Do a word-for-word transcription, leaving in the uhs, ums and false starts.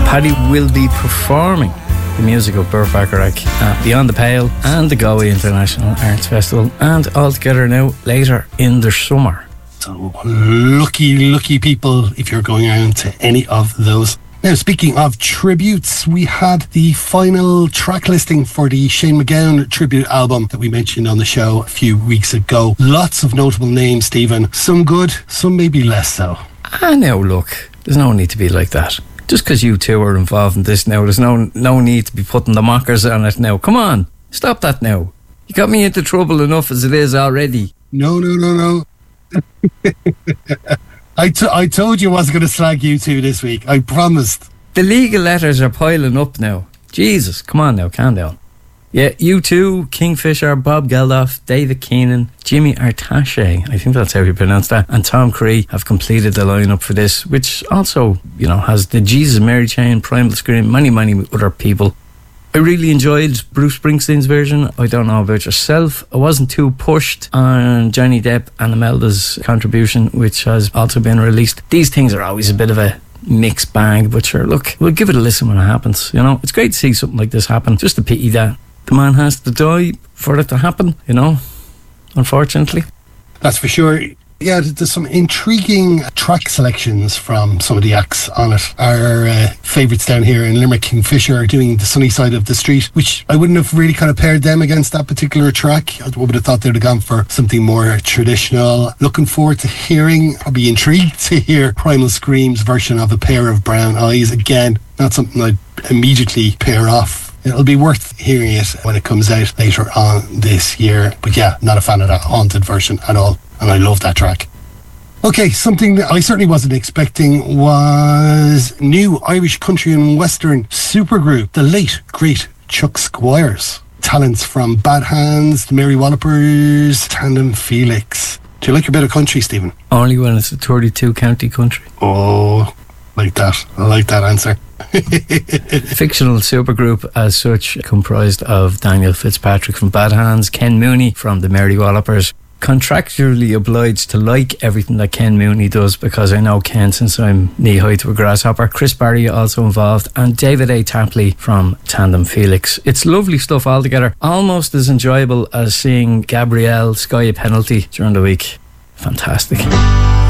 Paddy will be performing the music of Burt Bacharach at Beyond the Pale and the Galway International Arts Festival, and all together now later in the summer. So lucky, lucky people if you're going around to any of those. Now, speaking of tributes, we had the final track listing for the Shane MacGowan tribute album that we mentioned on the show a few weeks ago. Lots of notable names, Stephen. Some good, some maybe less so. Ah, now look, there's no need to be like that. Just because you two are involved in this now, there's no no need to be putting the mockers on it now. Come on, stop that now. You got me into trouble enough as it is already. No, no, no, no. I, t- I told you I wasn't going to slag you two this week. I promised. The legal letters are piling up now. Jesus, come on now, calm down. Yeah, you two, Kingfisher, Bob Geldof, David Keenan, Jimmy Artache, I think that's how you pronounce that, and Tom Cree have completed the lineup for this, which also, you know, has the Jesus Mary Chain, Primal Scream, many, many other people. I really enjoyed Bruce Springsteen's version. I don't know about yourself. I wasn't too pushed on Johnny Depp and Imelda's contribution, which has also been released. These things are always a bit of a mixed bag, but sure, look, we'll give it a listen when it happens. You know, it's great to see something like this happen. Just a pity that the man has to die for it to happen, you know, unfortunately. That's for sure. Yeah, there's some intriguing track selections from some of the acts on it. Our uh, favourites down here in Limerick, Kingfisher, are doing The Sunny Side of the Street, which I wouldn't have really kind of paired them against that particular track. I would have thought they'd have gone for something more traditional. Looking forward to hearing, probably intrigued to hear Primal Scream's version of A Pair of Brown Eyes. Again, not something I'd immediately pair off. It'll be worth hearing it when it comes out later on this year. But yeah, not a fan of that haunted version at all. And I love that track. Okay, something that I certainly wasn't expecting was new Irish country and western supergroup, the late, great Chuck Squires. Talents from Bad Hands, the Mary Wallopers, Tandem Felix. Do you like your bit of country, Stephen? Only when it's a thirty-two county country. Oh, like that. I like that answer. Fictional supergroup as such, comprised of Daniel Fitzpatrick from Bad Hands, Ken Mooney from the Mary Wallopers. Contractually obliged to like everything that Ken Mooney does, because I know Ken since I'm knee high to a grasshopper. Chris Barry also involved, and David A. Tapley from Tandem Felix. It's lovely stuff altogether, almost as enjoyable as seeing Gabrielle sky a penalty during the week. Fantastic.